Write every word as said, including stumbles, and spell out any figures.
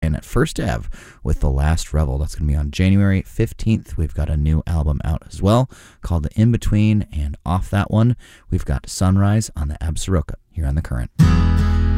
rocking at First Ave with The Last Revel. That's going to be on January fifteenth. We've got a new album out as well called The In Between, and off that one, we've got Sunrise on the Absaroka here on The Current.